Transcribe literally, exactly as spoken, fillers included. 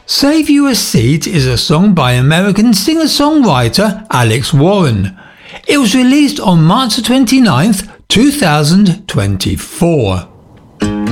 Save You a Seat is a song by American singer-songwriter Alex Warren. It was released on March twenty-ninth, two thousand twenty-four.